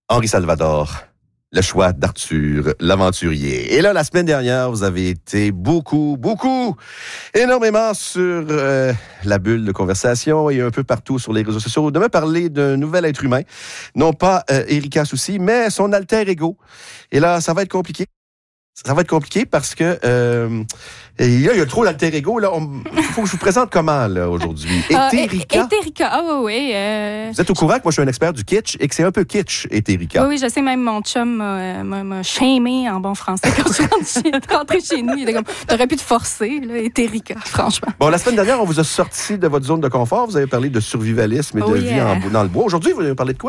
Henri Salvador, le choix d'Arthur l'aventurier. Et là, la semaine dernière, vous avez été énormément sur la bulle de conversation et un peu partout sur les réseaux sociaux de me parler d'un nouvel être humain. Non pas Erika Soucy, mais son alter ego. Et là, ça va être compliqué. Ça va être compliqué parce que il y a trop d'alter ego. Il faut que je vous présente comment là, aujourd'hui. Éthérica. Éthérica, oui. Vous êtes au courant que moi je suis un expert du kitsch et que c'est un peu kitsch, Éthérica. Oui, je sais, même mon chum m'a shamé en bon français quand je suis rentrée chez nous. Il était comme, t'aurais pu te forcer, là, Éthérica, franchement. Bon, la semaine dernière, on vous a sorti de votre zone de confort. Vous avez parlé de survivalisme et de vie dans le bois. Aujourd'hui, vous allez parler de quoi?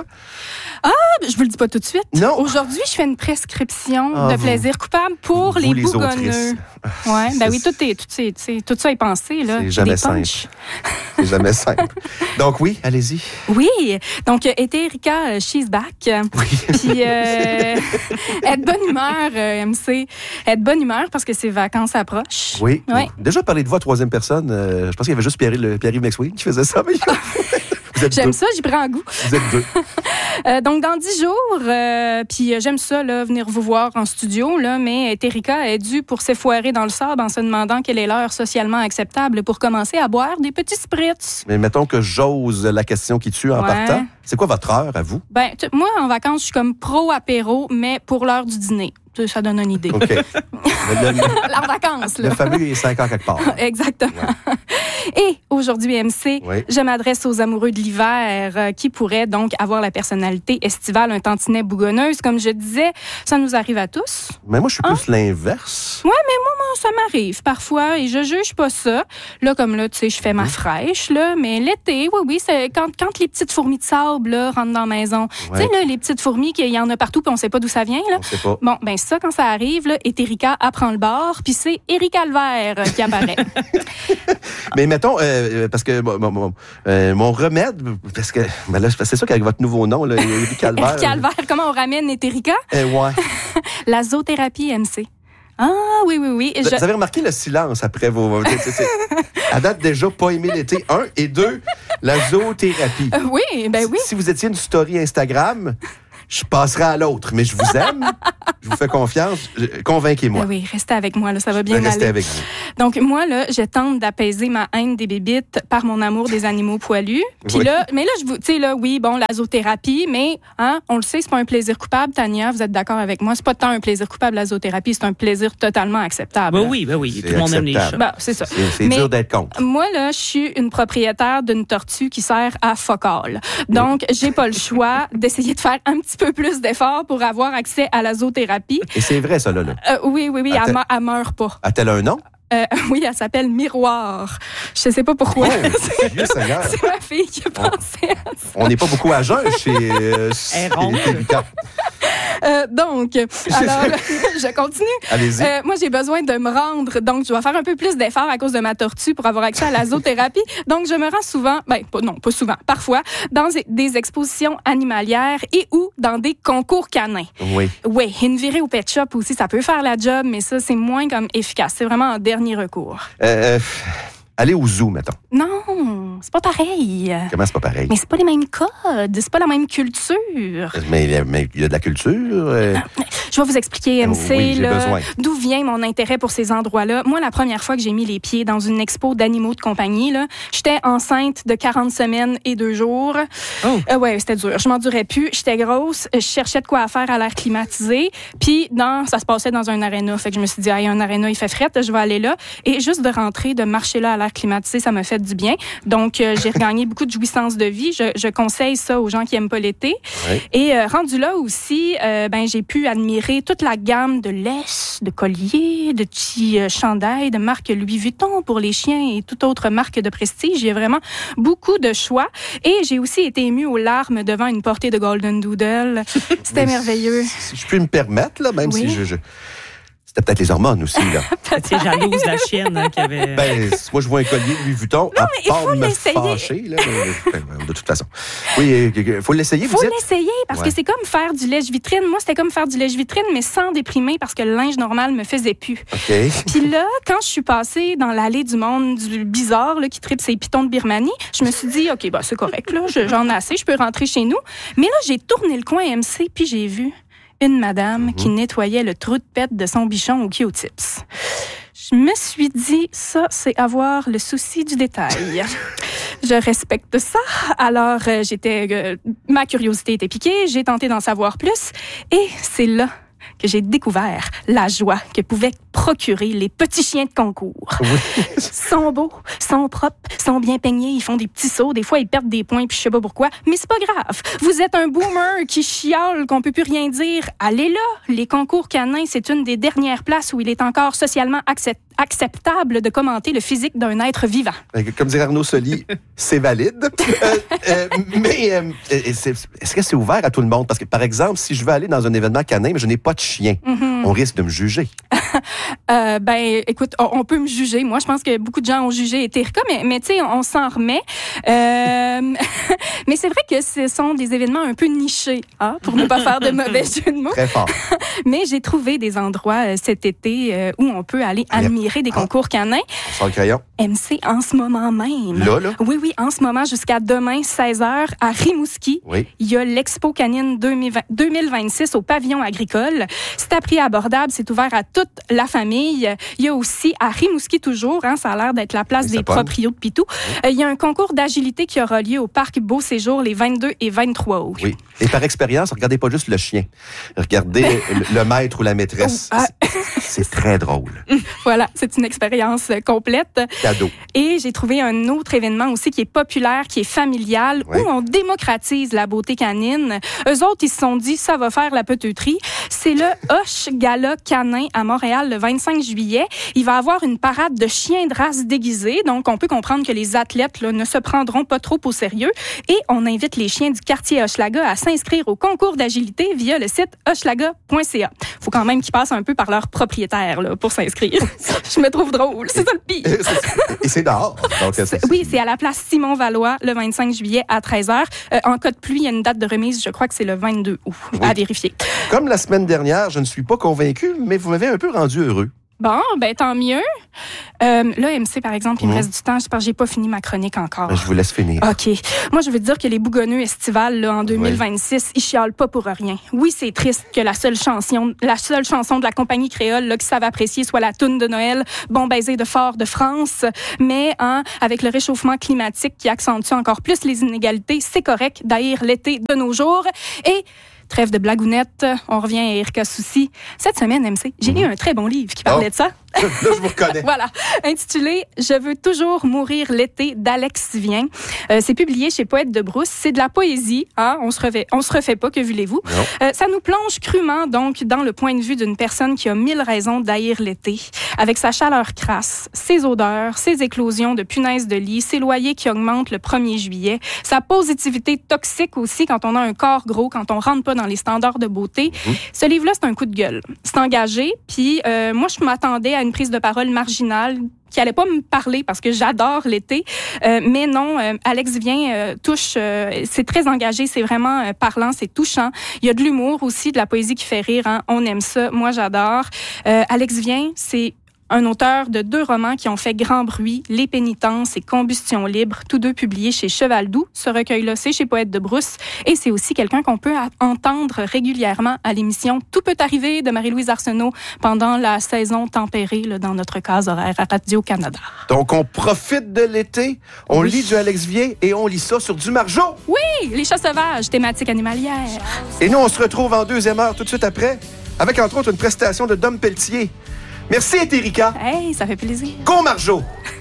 Je vous le dis pas tout de suite. Non. Aujourd'hui, je fais une prescription de plaisir coupable pour les bougonneux. Ouais, ben oui, tout ça est pensé là. C'est jamais simple. C'est jamais simple. Donc oui, allez-y. Oui, donc Éthérica, she's back. Oui. Puis être de bonne humeur, MC. Être de bonne humeur parce que ses vacances approchent. Oui. Ouais. Déjà parler de vous à troisième personne. Je pense qu'il y avait juste Pierre-Yves McSween qui faisait ça. Mais j'aime ça, j'y prends goût. Vous êtes deux. Donc, dans 10 jours, puis j'aime ça, là, venir vous voir en studio, là, mais Éthérica est due pour s'effoirer dans le sable en se demandant quelle est l'heure socialement acceptable pour commencer à boire des petits spritz. Mais mettons que j'ose la question qui tue en partant. C'est quoi votre heure à vous? Ben, moi, en vacances, je suis comme pro-apéro, mais pour l'heure du dîner. Ça donne une idée. OK. La vacances, là. Le fameux 5 ans quelque part. Exactement. Ouais. Et aujourd'hui, MC, je m'adresse aux amoureux de l'hiver qui pourraient donc avoir la personnalité estivale, un tantinet bougonneuse. Comme je disais, ça nous arrive à tous. Mais moi, je suis plus l'inverse. Oui, mais moi, ça m'arrive parfois et je juge pas ça. Là, comme là, tu sais, je fais ma fraîche, là, mais l'été, oui, c'est quand les petites fourmis de sable là, rentrent dans la maison. Tu sais, là, les petites fourmis, il y en a partout puis on sait pas d'où ça vient. Là. On sait pas. Bon, ben ça, quand ça arrive, là, Éthérica apprend le bord, puis c'est Éric Calvaire qui apparaît. Mais mettons, parce que mon remède, parce que ben là, c'est ça qu'avec votre nouveau nom, là, Éric Calvaire. Éric Calvaire, comment on ramène Éthérica? Ouais. La zoothérapie, MC. Ah, oui. Vous avez remarqué le silence après vos... À date, déjà, pas aimer l'été. 1 et 2, la zoothérapie. Oui. Si vous étiez une story Instagram... Je passerai à l'autre, mais je vous aime, je vous fais confiance, convainquez-moi. Oui, restez avec moi, là, ça va bien aller. Restez avec vous. Donc, moi, là, je tente d'apaiser ma haine des bébites par mon amour des animaux poilus. Puis là, mais là, tu sais, là, oui, bon, la zoothérapie, mais, on le sait, c'est pas un plaisir coupable, Tania, vous êtes d'accord avec moi? C'est pas tant un plaisir coupable, la zoothérapie, c'est un plaisir totalement acceptable. Oui, tout le monde aime les chats. Ben, c'est ça. C'est dur d'être contre. Moi, là, je suis une propriétaire d'une tortue qui sert à focal. Donc, j'ai pas le choix d'essayer de faire un petit peu plus d'efforts pour avoir accès à la zoothérapie. Et c'est vrai, ça, là. Oui, elle meurt pas. A-t-elle un nom? Oui, elle s'appelle Miroir. Je sais pas pourquoi. C'est ma fille qui a pensé à ça. On n'est pas beaucoup à jeun chez Éthérica. Donc, alors, je continue. Allez-y. Moi, j'ai besoin de me rendre. Donc, je dois faire un peu plus d'efforts à cause de ma tortue pour avoir accès à la zoothérapie. Donc, je me rends souvent, pas souvent, parfois, dans des expositions animalières et ou dans des concours canins. Oui. Oui, une virée au pet shop aussi, ça peut faire la job, mais ça, c'est moins comme efficace. C'est vraiment en dernier recours. Allez au zoo, mettons. Non, c'est pas pareil. Comment c'est pas pareil? Mais c'est pas les mêmes codes, c'est pas la même culture. Mais il y a de la culture. Je vais vous expliquer, MC, oui, j'ai besoin. D'où vient mon intérêt pour ces endroits-là. Moi, la première fois que j'ai mis les pieds dans une expo d'animaux de compagnie, là, j'étais enceinte de 40 semaines et 2 jours. Ouais, c'était dur. Je m'endurais plus. J'étais grosse. Je cherchais de quoi faire à l'air climatisé. Puis, ça se passait dans un aréna. Fait que je me suis dit, un aréna, il fait fret, je vais aller là. Et juste de rentrer, de marcher là à l'air climatisé, ça m'a fait du bien. Donc, j'ai regagné beaucoup de jouissance de vie. Je conseille ça aux gens qui aiment pas l'été. Oui. Et rendu là aussi, j'ai pu admirer toute la gamme de laisses, de colliers, de petits chandails de marque Louis Vuitton pour les chiens et toute autre marque de prestige. Il y a vraiment beaucoup de choix. Et j'ai aussi été émue aux larmes devant une portée de Golden Doodle. C'était merveilleux. Si je peux me permettre, là, même si je... C'était peut-être les hormones aussi, là. T'es jalouse, la chienne, hein, qui avait... Ben, moi, je vois un collier Louis Vuitton. Non, mais il faut l'essayer. Fâcher, là, de toute façon. Oui, il faut l'essayer, vous dites? Il faut l'essayer, parce que c'est comme faire du lèche-vitrine. Moi, c'était comme faire du lèche-vitrine, mais sans déprimer, parce que le linge normal me faisait plus. OK. Puis là, quand je suis passée dans l'allée du monde du bizarre, là, qui tripe ses pitons de Birmanie, je me suis dit, OK, bah, c'est correct, là, j'en ai assez, je peux rentrer chez nous. Mais là, j'ai tourné le coin MC, puis j'ai vu une madame qui nettoyait le trou de pète de son bichon au Q-tips. Je me suis dit, ça, c'est avoir le souci du détail. Je respecte ça. Alors, ma curiosité était piquée, j'ai tenté d'en savoir plus, et c'est là que j'ai découvert la joie que pouvaient procurer les petits chiens de concours. Oui. Sont beaux, sont propres, sont bien peignés, ils font des petits sauts, des fois ils perdent des points, puis je sais pas pourquoi, mais c'est pas grave. Vous êtes un boomer qui chiale qu'on peut plus rien dire, allez là. Les concours canins, c'est une des dernières places où il est encore socialement acceptable de commenter le physique d'un être vivant. Comme dirait Arnaud Soli, c'est valide. Mais est-ce que c'est ouvert à tout le monde? Parce que, par exemple, si je veux aller dans un événement canin, mais je n'ai pas de chien, on risque de me juger. Ben, écoute, on peut me juger. Moi, je pense que beaucoup de gens ont jugé Eterica, mais tu sais, on s'en remet. Mais c'est vrai que ce sont des événements un peu nichés, hein, pour ne pas faire de mauvais jeu de mots. Très fort. Mais j'ai trouvé des endroits cet été où on peut aller admirer des concours canins. On sort le crayon. MC en ce moment même. Là? Oui, en ce moment, jusqu'à demain, 16h, à Rimouski. Oui. Il y a l'Expo canine 2026 au pavillon agricole. C'est à prix abordable, c'est ouvert à toute la famille. Il y a aussi, à Rimouski toujours, hein, ça a l'air d'être la place des proprios de Pitou, il y a un concours d'agilité qui aura lieu au parc Beau Séjour les 22 et 23 août. Oui. Et par expérience, regardez pas juste le chien. Regardez le maître ou la maîtresse. C'est très drôle. Voilà, c'est une expérience complète. Cadeau. Et j'ai trouvé un autre événement aussi qui est populaire, qui est familial, où on démocratise la beauté canine. Eux autres, ils se sont dit, ça va faire la peteuterie. C'est le Hoche Gala canin à Montréal le 25 juillet. Il va avoir une parade de chiens de race déguisés. Donc, on peut comprendre que les athlètes là, ne se prendront pas trop au sérieux. Et on invite les chiens du quartier Hochelaga à s'inscrire au concours d'agilité via le site hochelaga.ca. Faut quand même qu'ils passent un peu par leur propriétaire là, pour s'inscrire. Je me trouve drôle. C'est ça le pire. Et c'est dehors. Donc, oui, c'est à la place Simon-Valois le 25 juillet à 13h. En cas de pluie, il y a une date de remise, je crois que c'est le 22 août. Oui. À vérifier. Comme la semaine dernière, je ne suis pas convaincu, mais vous m'avez un peu rendu heureux. Bon, ben tant mieux. Là, MC, par exemple, il me reste du temps, parce que j'ai pas fini ma chronique encore. Ben, je vous laisse finir. OK. Moi, je veux dire que les bougonneux estivales, là, en 2026, ils chialent pas pour rien. Oui, c'est triste que la seule chanson de la compagnie créole, là, qu'ils savent apprécier, soit la toune de Noël, Bon baiser de Fort de France. Mais, avec le réchauffement climatique qui accentue encore plus les inégalités, c'est correct d'haïr l'été de nos jours. Et trêve de blagounettes, on revient à Erika Soucy. Cette semaine, MC, j'ai lu un très bon livre qui parlait de ça. Là, je vous reconnais. Voilà, intitulé « Je veux toujours mourir l'été » d'Alex Vien. C'est publié chez Poète de Brousse. C'est de la poésie, hein? On se refait pas, que voulez-vous. Ça nous plonge crûment, donc, dans le point de vue d'une personne qui a 1000 raisons d'haïr l'été, avec sa chaleur crasse, ses odeurs, ses éclosions de punaises de lit, ses loyers qui augmentent le 1er juillet, sa positivité toxique aussi quand on a un corps gros, quand on rentre pas dans les standards de beauté. Ce livre-là, c'est un coup de gueule. C'est engagé, puis moi, je m'attendais à une prise de parole marginale qui allait pas me parler parce que j'adore l'été. Mais non, Alex Vien touche, c'est très engagé, c'est vraiment parlant, c'est touchant. Il y a de l'humour aussi, de la poésie qui fait rire, hein. On aime ça, moi j'adore. Alex Vien, c'est un auteur de 2 romans qui ont fait grand bruit, Les Pénitences et Combustion libre, tous 2 publiés chez Cheval Doux. Ce recueil-là, c'est chez Poète de Brousse. Et c'est aussi quelqu'un qu'on peut entendre régulièrement à l'émission Tout peut arriver de Marie-Louise Arsenault pendant la saison tempérée là, dans notre case horaire à Radio-Canada. Donc, on profite de l'été, on lit du Alex Vien et on lit ça sur du Margeau. Oui, les chats sauvages, thématique animalière. Et nous, on se retrouve en 2e heure tout de suite après, avec entre autres une prestation de Dom Pelletier. Merci, Eterica. Hey, ça fait plaisir. Go, Margeau!